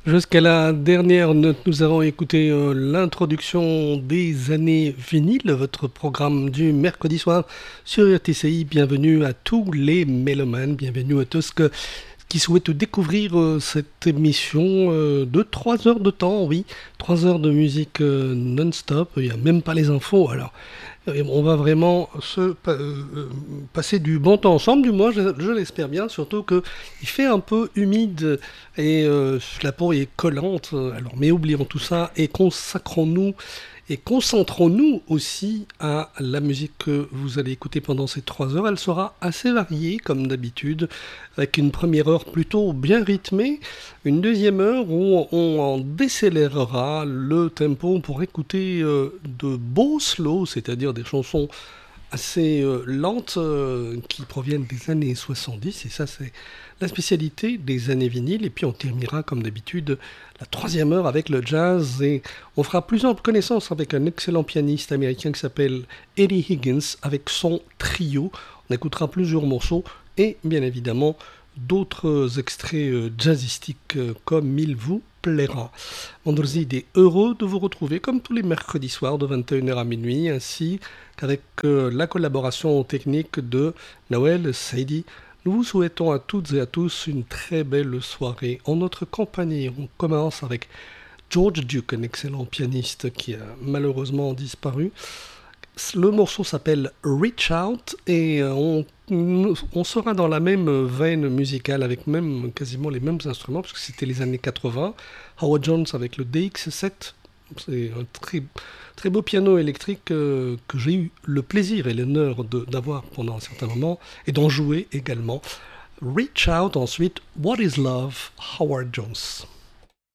Jusqu'à la dernière note, nous avons écouté l'introduction des années vinyles, votre programme du mercredi soir sur RTCI. Bienvenue à tous les mélomanes, bienvenue à tous qui souhaitent découvrir cette émission de 3 heures de temps, oui, 3 heures de musique non-stop, il n'y a même pas les infos, alors on va vraiment passer du bon temps ensemble, du moins je l'espère bien, surtout que il fait un peu humide et la peau est collante. Alors, mais oublions tout ça et consacrons-nous et concentrons-nous aussi à la musique que vous allez écouter pendant ces 3 heures. Elle sera assez variée comme d'habitude, avec une première heure plutôt bien rythmée, une deuxième heure où on en décélérera le tempo pour écouter de beaux slows, c'est-à-dire des chansons assez lentes qui proviennent des années 70, et ça c'est la spécialité des années vinyles. Et puis on terminera comme d'habitude la troisième heure avec le jazz, et on fera plus ample connaissance avec un excellent pianiste américain qui s'appelle Eddie Higgins avec son trio. On écoutera plusieurs morceaux et bien évidemment d'autres extraits jazzistiques comme il vous plaira. Vendredi est heureux de vous retrouver comme tous les mercredis soirs de 21h à minuit, ainsi qu'avec la collaboration technique de Nawel Saidi. Nous vous souhaitons à toutes et à tous une très belle soirée en notre compagnie. On commence avec George Duke, un excellent pianiste qui a malheureusement disparu. Le morceau s'appelle Reach Out et on sera dans la même veine musicale avec même quasiment les mêmes instruments parce que c'était les années 80. Howard Jones avec le DX7, c'est un très beau piano électrique que j'ai eu le plaisir et l'honneur d'avoir pendant un certain moment et d'en jouer également. Reach Out ensuite, What is Love, Howard Jones.